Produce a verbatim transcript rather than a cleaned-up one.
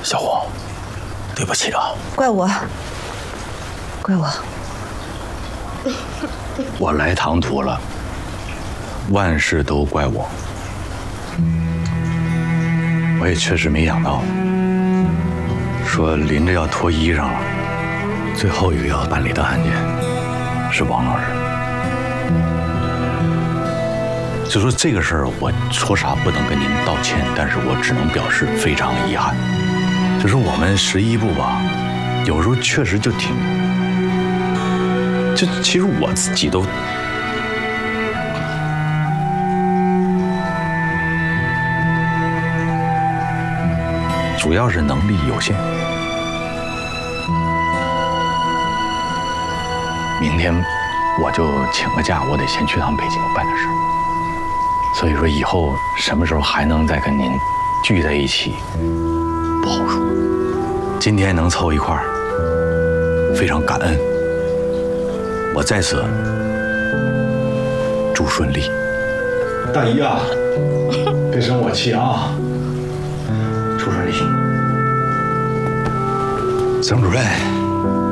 小红，对不起啊， 怪我，怪我。 我来唐突了，万事都怪我。我也确实没想到，说临着要脱衣裳了，最后一个要办理的案件是王老师。就说这个事儿，我说啥不能跟您道歉，但是我只能表示非常遗憾。就是我们十一部吧，有时候确实就挺，就其实我自己都。主要是能力有限。明天我就请个假，我得先去趟北京办点事儿。所以说以后什么时候还能再跟您聚在一起，不好说。今天能凑一块儿，非常感恩。我在此祝顺利。大姨啊，别生我气啊！祝顺利。曾主任。